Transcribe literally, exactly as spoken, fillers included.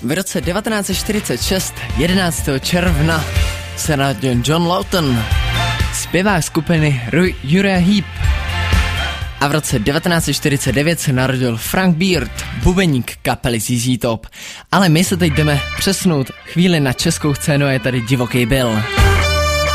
V roce devatenáct set čtyřicet šest, jedenáctého června, se narodil John Lawton, zpěvák skupiny Uriah Heep. A v roce devatenáct set čtyřicet devět se narodil Frank Beard, bubeník kapely Z Z Top. Ale my se teď jdeme přesnout chvíli na českou scénu, je tady Divoký Bill.